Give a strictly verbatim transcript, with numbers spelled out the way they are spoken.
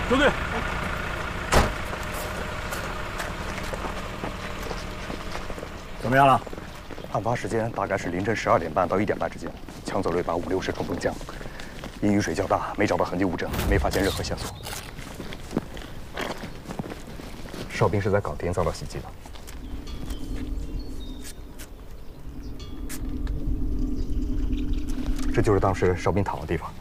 中队， 怎么样了？ 案发时间大概是凌晨十二点半到一点半之间，抢走了一把五六式冲锋枪。因雨水较大，没找到痕迹物证，没发现任何线索。哨兵是在岗亭遭到袭击的。这就是当时哨兵躺的地方。